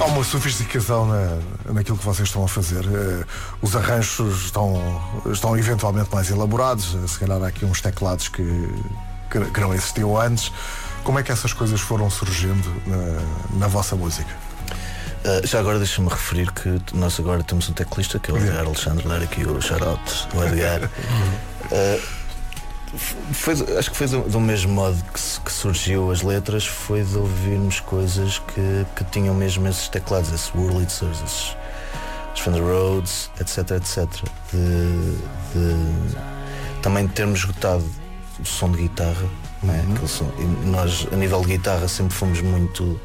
Há uma sofisticação naquilo que vocês estão a fazer. Os arranjos estão eventualmente mais elaborados. Se calhar há aqui uns teclados que não existiam antes. Como é que essas coisas foram surgindo na vossa música? Já agora deixa-me referir que nós agora temos um teclista, que é o Edgar Alexandre, dar aqui o shout-out, o Edgar. Acho que foi do mesmo modo que surgiu as letras, foi de ouvirmos coisas que tinham mesmo esses teclados, esses Wurlitzers, esses Fender Rhodes, etc. Também de termos esgotado o som de guitarra, não é? E nós, a nível de guitarra, sempre fomos muito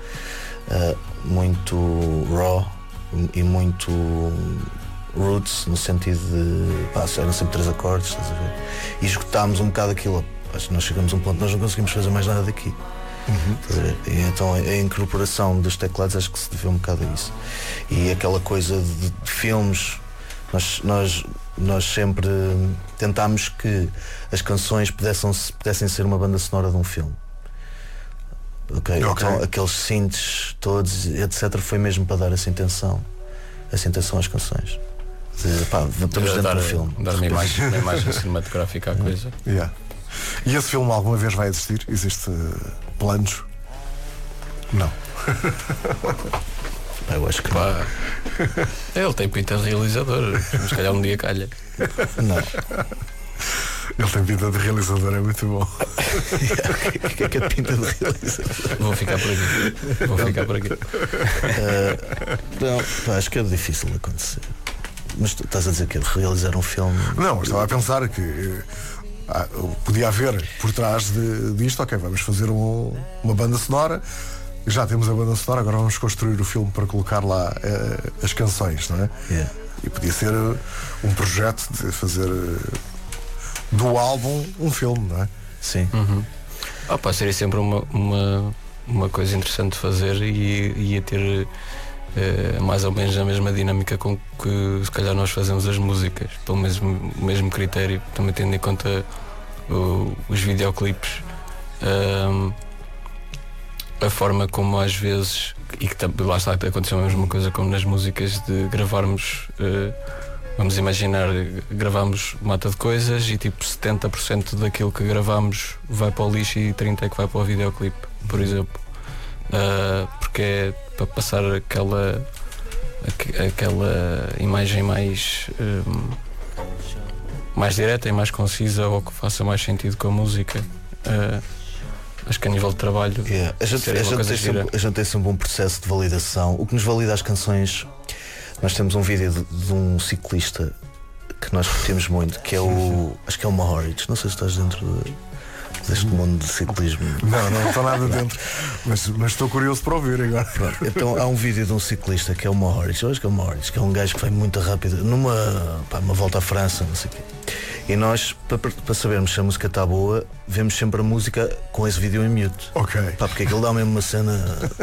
raw e muito roots, no sentido de eram sempre 3 acordes, estás a ver? E esgotámos um bocado aquilo. Acho que nós chegamos a um ponto que nós não conseguimos fazer mais nada daqui. Estás a ver? E então a incorporação dos teclados acho que se deveu um bocado a isso. E aquela coisa de filmes, nós sempre tentámos que as canções pudessem ser uma banda sonora de um filme. Okay. Então aqueles synths todos, etc., foi mesmo para dar essa intenção às canções. Estamos dentro do filme. Dar uma imagem cinematográfica à coisa. E esse filme alguma vez vai existir? Existe planos? Não. Eu acho que ele tem pinta de realizador, mas se calhar um dia calha. Não. Ele tem pinta de realizador, é muito bom. O que é a pinta de realizador? Vou ficar por aqui. Não, acho que é difícil de acontecer. Mas tu estás a dizer que é de realizar um filme? Não, eu estava a pensar que podia haver por trás disto, vamos fazer uma banda sonora. Já temos a banda sonora, agora vamos construir o filme para colocar lá as canções, não é? E podia ser um projeto de fazer do álbum um filme, não é? Sim. Seria sempre uma coisa interessante de fazer e ia ter mais ou menos a mesma dinâmica com que se calhar nós fazemos as músicas, pelo mesmo critério, também tendo em conta os videoclipes, a forma como às vezes, e que lá está, aconteceu a mesma coisa como nas músicas, de gravarmos, vamos imaginar, gravamos mata de coisas e tipo 70% daquilo que gravamos vai para o lixo e 30% é que vai para o videoclipe, por exemplo. Porque é para passar aquela imagem mais direta e mais concisa, ou que faça mais sentido com a música. Acho que a nível de trabalho a gente tem sempre um processo de validação. O que nos valida as canções, nós temos um vídeo de um ciclista que nós curtimos muito, que é acho que é o Mohoric. Não sei se estás dentro deste mundo de ciclismo. Não estou nada dentro, mas estou curioso para ouvir agora. Pronto, então há um vídeo de um ciclista que é o Mohoric. Eu acho que é o Mohoric, que é um gajo que vai muito rápido numa volta à França, não sei o quê. E nós, para sabermos se a música está boa, vemos sempre a música com esse vídeo em mute. Porque aquilo dá mesmo uma cena.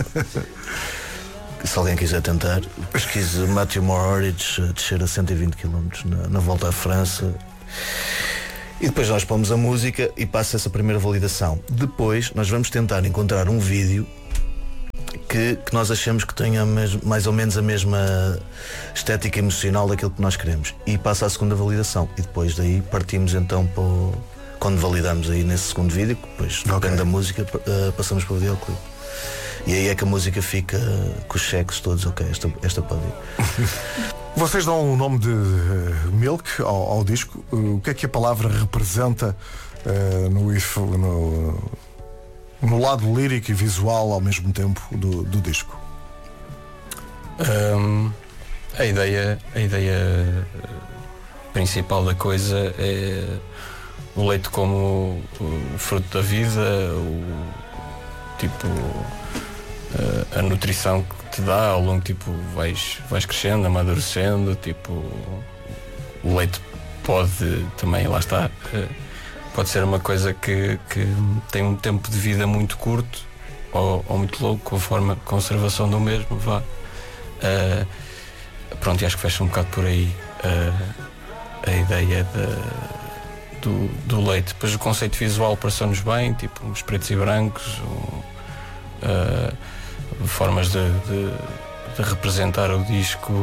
Se alguém quiser tentar, pesquise Matthew Mohoric a descer a 120 km na volta à França. E depois nós pomos a música e passa essa primeira validação. Depois nós vamos tentar encontrar um vídeo que nós achamos que tenha mais ou menos a mesma estética emocional daquilo que nós queremos. E passa a segunda validação. E depois daí partimos então quando validamos aí nesse segundo vídeo, depois depende da música, passamos para o videoclipe. E aí é que a música fica com os cheques todos, esta pode ir. Vocês dão o nome de Milk ao disco. O que é que a palavra representa no lado lírico e visual ao mesmo tempo do disco? A ideia principal da coisa é o leite como o fruto da vida, a nutrição que te dá ao longo, vais crescendo, amadurecendo, o leite pode também, lá está, pode ser uma coisa que tem um tempo de vida muito curto ou muito longo, conforme a conservação do mesmo vá. E acho que fecha um bocado por aí a ideia do leite. Depois o conceito visual pareceu-nos bem, os pretos e brancos, formas de representar o disco,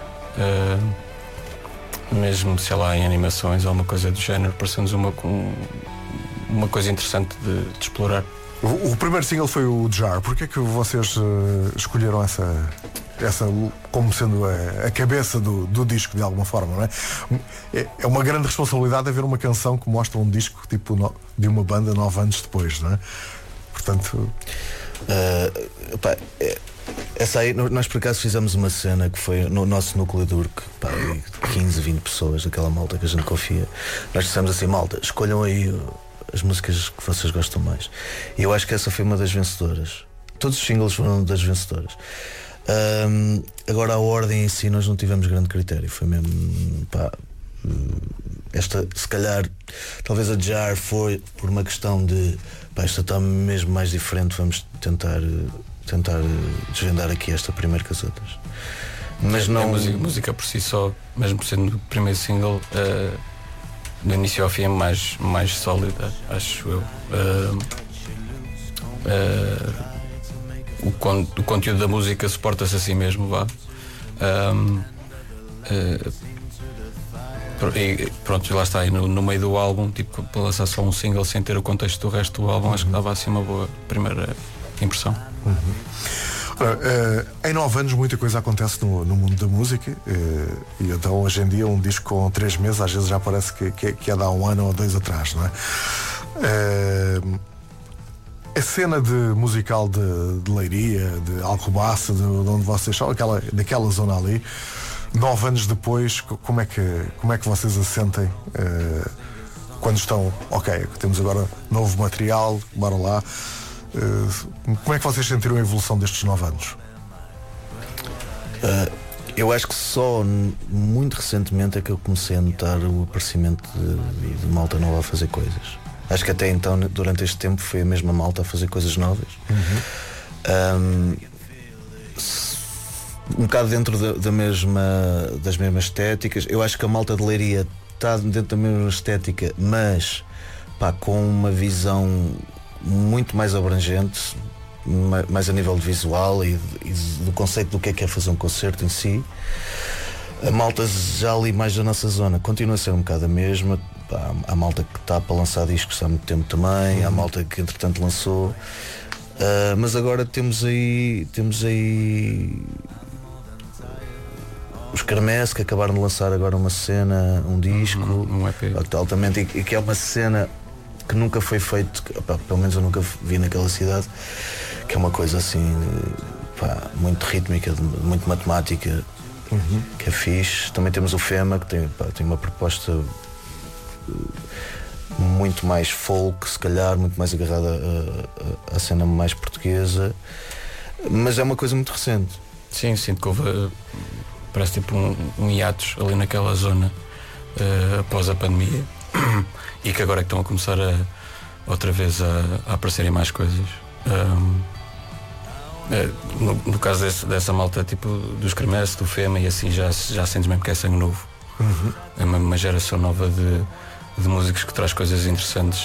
mesmo, sei lá, em animações ou uma coisa do género, pareceu-nos uma coisa interessante de explorar. O primeiro single foi o Jar. Porquê é que vocês escolheram essa como sendo a cabeça do disco, de alguma forma, não é? É uma grande responsabilidade haver uma canção que mostra um disco tipo de uma banda 9 anos depois, não é? Portanto... essa aí, nós por acaso fizemos uma cena que foi no nosso núcleo duro, que 15, 20 pessoas, aquela malta que a gente confia. Nós dissemos assim: malta, escolham aí as músicas que vocês gostam mais. E eu acho que essa foi uma das vencedoras. Todos os singles foram das vencedoras. Agora a ordem em si nós não tivemos grande critério. Foi mesmo esta, se calhar, talvez a Jar foi por uma questão de esta está mesmo mais diferente, vamos tentar desvendar aqui esta primeiro que as outras. Mas não. A música por si só, mesmo sendo o primeiro single, do início ao fim é mais sólida, acho eu. O conteúdo da música suporta-se a si mesmo, vá. E pronto, lá está, aí no meio do álbum, tipo, para lançar só um single sem ter o contexto do resto do álbum, acho que dava assim uma boa primeira impressão. Em 9 anos muita coisa acontece no mundo da música, e então hoje em dia um disco com 3 meses às vezes já parece que é de há 1 ano ou 2 atrás, não é? A cena musical de Leiria, de Alcobaça, de onde vocês são, daquela zona ali, 9 anos depois, como é que vocês a sentem quando estão, ok, temos agora novo material, bora lá. Como é que vocês sentiram a evolução destes 9 anos? Eu acho que só muito recentemente é que eu comecei a notar o aparecimento de malta nova a fazer coisas. Acho que até então, durante este tempo, foi a mesma malta a fazer coisas novas. Um bocado dentro das mesmas estéticas. Eu acho que a malta de Leiria está dentro da mesma estética, mas com uma visão muito mais abrangente, mais a nível de visual e do conceito do que é fazer um concerto em si. A malta já ali mais da nossa zona continua a ser um bocado a mesma. Há malta que está para lançar discos há muito tempo também, há malta que entretanto lançou, mas agora temos aí os Kermesse, que acabaram de lançar agora uma cena, um disco, um EP altamente, e que é uma cena que nunca foi feito, pelo menos eu nunca vi naquela cidade, que é uma coisa assim muito rítmica, muito matemática, que é fixe. Também temos o FEMA, que tem uma proposta muito mais folk, se calhar, muito mais agarrada à cena mais portuguesa, mas é uma coisa muito recente. Sim, sinto que houve, parece tipo um hiatus ali naquela zona após a pandemia e que agora é que estão a começar outra vez a aparecerem mais coisas. No caso dessa malta tipo dos Kermesse, do FEMA e assim, já sentes mesmo que é sangue novo. É uma geração nova de músicos que traz coisas interessantes,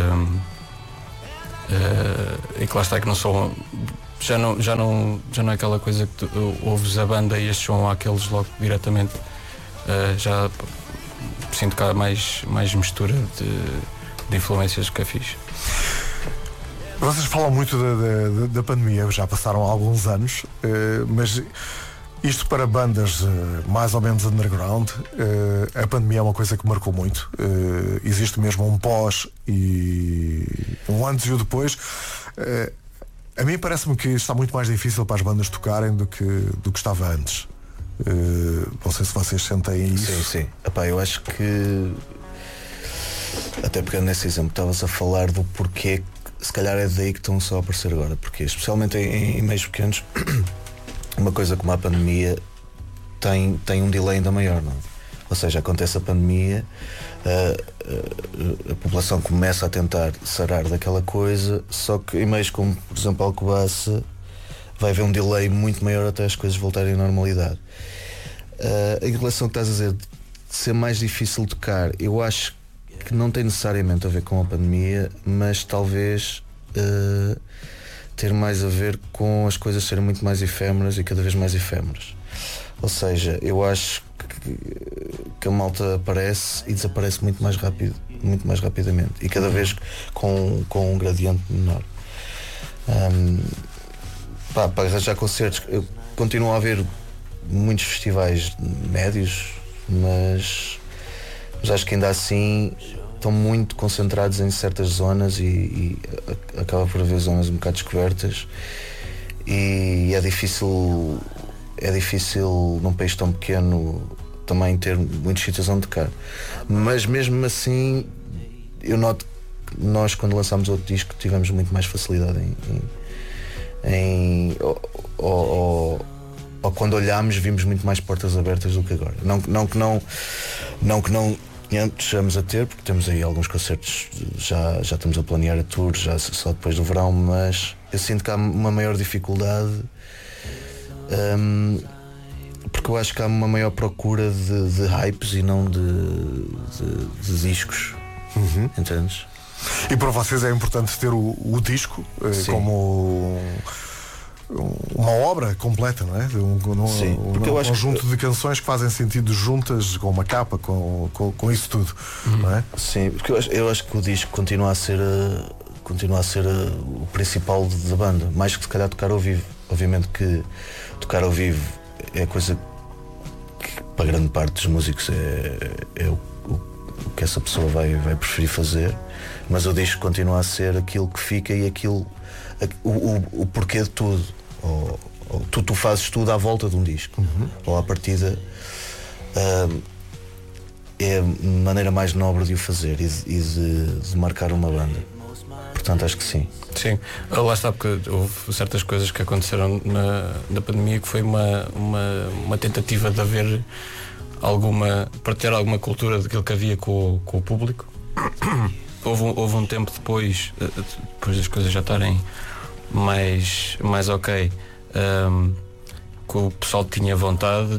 e que lá está, que não são, já não é aquela coisa que tu ouves a banda e estes são aqueles logo diretamente. Já sinto que há mais mistura de influências que é fixe. Vocês falam muito da pandemia, já passaram alguns anos, mas isto para bandas mais ou menos underground, a pandemia é uma coisa que marcou muito. Existe mesmo um pós e um antes e o depois. A mim parece-me que está muito mais difícil para as bandas tocarem do que estava antes. Não sei se vocês sentem isso. Sim. Eu acho que, até pegando nesse exemplo, estavas a falar do porquê, se calhar é daí que estão só a aparecer agora, porque especialmente em meios pequenos, uma coisa como a pandemia tem um delay ainda maior, não é? Ou seja, acontece a pandemia, a população começa a tentar sarar daquela coisa, só que em meios como, por exemplo, Alcobaça, vai haver um delay muito maior até as coisas voltarem à normalidade. Em relação ao que estás a dizer de ser mais difícil tocar, eu acho que não tem necessariamente a ver com a pandemia, mas talvez ter mais a ver com as coisas serem muito mais efêmeras e cada vez mais efêmeras. Ou seja, eu acho que a malta aparece e desaparece muito mais rápido, muito mais rapidamente, e cada vez com um gradiente menor. Para arranjar concertos, eu continuo a haver muitos festivais médios, mas acho que ainda assim estão muito concentrados em certas zonas e acaba por haver zonas um bocado descobertas, e é difícil num país tão pequeno também ter muitos sítios onde tocar. Mas mesmo assim eu noto que nós, quando lançámos outro disco, tivemos muito mais facilidade ou quando olhámos, vimos muito mais portas abertas do que agora. Não que não estejamos a ter, porque temos aí alguns concertos, já estamos a planear a tour, já só depois do verão, mas eu sinto que há uma maior dificuldade, porque eu acho que há uma maior procura de hypes e não de discos. Entendes? E para vocês é importante ter o disco como uma obra completa, não é? Sim, porque eu acho conjunto de canções que fazem sentido juntas, com uma capa, com isso tudo, não é? Sim, porque eu acho que o disco continua a ser o principal da banda, mais que se calhar tocar ao vivo. Obviamente que tocar ao vivo é a coisa que para grande parte dos músicos é o que essa pessoa vai preferir fazer, mas o disco continua a ser aquilo que fica e aquilo, o porquê de tudo. Ou tu fazes tudo à volta de um disco, ou à partida é a maneira mais nobre de o fazer e de marcar uma banda. Portanto, acho que sim. Sim, lá está, porque houve certas coisas que aconteceram na pandemia, que foi uma tentativa de haver para ter alguma cultura daquilo que havia com o público. Houve um tempo depois das coisas já estarem mais ok, que o pessoal tinha vontade,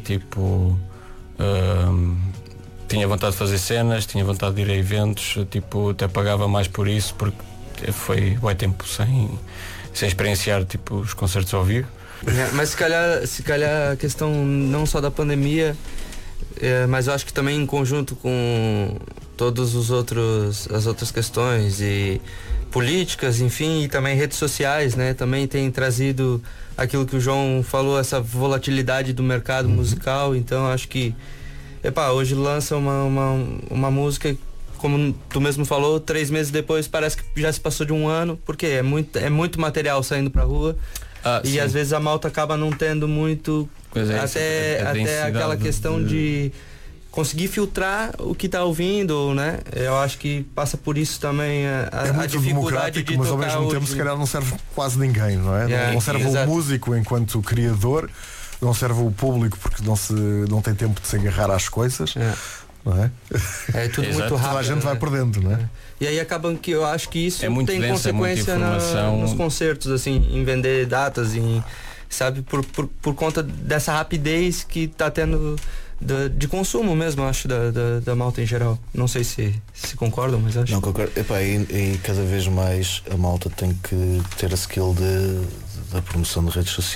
tinha vontade de fazer cenas, tinha vontade de ir a eventos, até pagava mais por isso, porque foi bom tempo sem experienciar os concertos ao vivo. Mas se calhar a questão não só da pandemia, mas eu acho que também em conjunto com todos as outras questões e políticas, enfim, e também redes sociais, né, também tem trazido aquilo que o João falou, essa volatilidade do mercado musical. Então acho que hoje lança uma música, como tu mesmo falou, 3 meses depois parece que já se passou de um ano, porque é muito material saindo pra rua. E sim, às vezes a malta acaba não tendo muito, até aquela questão de conseguir filtrar o que tá ouvindo, né? Eu acho que passa por isso também a dificuldade de mas tocar, ao mesmo tempo se calhar não serve quase ninguém, não é? Não serve o músico enquanto criador, não serve o público porque não tem tempo de se agarrar às coisas. Não é? É tudo muito rápido. Toda a gente vai perdendo, não é? E aí acabam que eu acho que isso tem densa, consequência nos concertos, assim, em vender datas, sabe, por conta dessa rapidez que tá tendo de consumo mesmo, acho, da malta em geral. Não sei se concordam, mas acho. Não, concordo. E cada vez mais a malta tem que ter a skill da promoção de redes sociais.